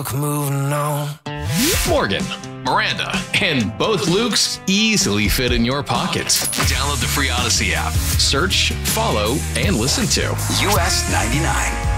Moving on. Morgan, Miranda, and both Lukes easily fit in your pockets. Download the free Odyssey app. Search, follow, and listen to US 99.